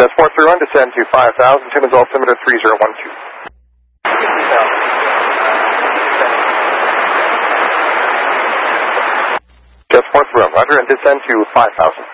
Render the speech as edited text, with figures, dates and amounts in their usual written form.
Jets 431, descend to 5,000, Timmins altimeter 3012. Jets 431, roger, and descend to 5,000.